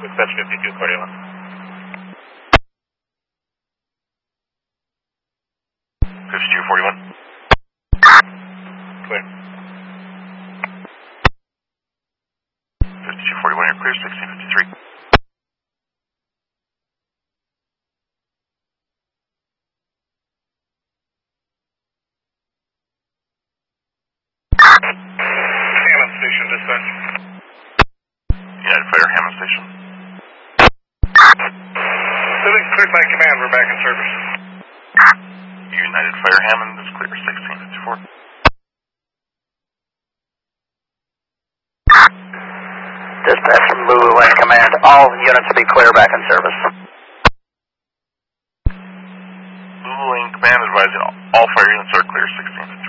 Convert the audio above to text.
Dispatch 52, Cordova. 5241. Clear. 5241, you're clear, 1653. Hammond Station, dispatch. United Fire, Hammond Station. Civic cleared by command, we're back in service. United Fire, Hammond is clear, 1654. Dispatch from Lulu Lane Command, all units be clear back in service. Lulu Lane Command advising all fire units are clear, 1654.